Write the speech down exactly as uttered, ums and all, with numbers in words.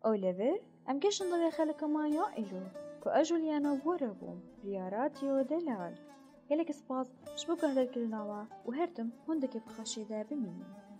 Oliver ام گشن دو خلک مایا ایلو کو اجولیانا وربوم ریا رادیو دلال. گلک سپاس شبو گردر کرناوا و هردم هندکی بخشیده بمینی.